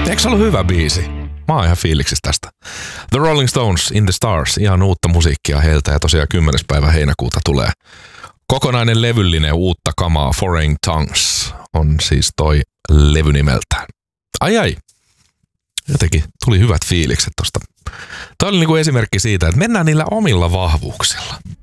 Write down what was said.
Eikö se ollut hyvä biisi? Mä oon ihan fiiliksissä tästä. The Rolling Stones, In the Stars, ihan uutta musiikkia heiltä ja tosiaan 10. päivä heinäkuuta tulee kokonainen levyllinen uutta kamaa. Foreign Tongues on siis toi levy nimeltään. Ai. Jotenkin tuli hyvät fiilikset tosta. Tämä oli niinku esimerkki siitä, että mennään niillä omilla vahvuuksilla.